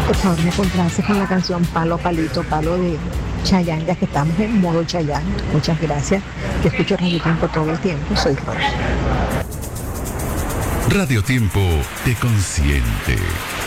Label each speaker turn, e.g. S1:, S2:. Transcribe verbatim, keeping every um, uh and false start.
S1: Por favor, me complace con la canción Palo Palito Palo de Chayanne, ya que estamos en modo Chayanne. Muchas gracias, que escucho Radio Tiempo todo el tiempo. Soy Rosa.
S2: Radio Tiempo te consiente.